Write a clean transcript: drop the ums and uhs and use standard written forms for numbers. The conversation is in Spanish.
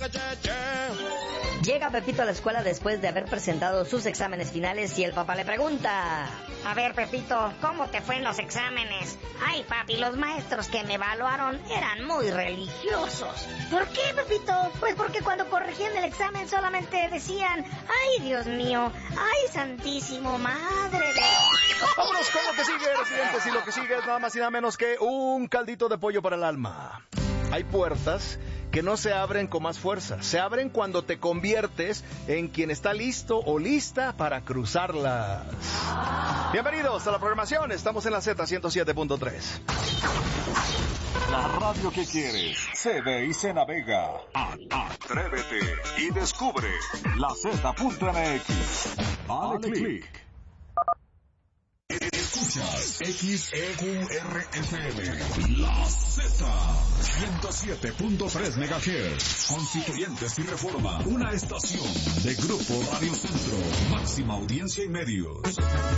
Llega Pepito a la escuela después de haber presentado sus exámenes finales y el papá le pregunta: a ver, Pepito, ¿cómo te fue en los exámenes? Ay, papi, los maestros que me evaluaron eran muy religiosos. ¿Por qué, Pepito? Pues porque cuando corregían el examen solamente decían: ay, Dios mío, ay, santísimo, madre de... Vámonos con lo que sigue, residentes, y lo que sigue es nada más y nada menos que un caldito de pollo para el alma. Hay puertas que no se abren con más fuerza, se abren cuando te conviertes en quien está listo o lista para cruzarlas. Bienvenidos a la programación, estamos en la Z107.3. La radio que quieres, se ve y se navega. Atrévete y descubre la Z.mx. Dale click. Escuchas XEQRFM, la Z, 107.3 MHz, Constituyentes y Reforma, una estación de Grupo Radio Centro, máxima audiencia y medios.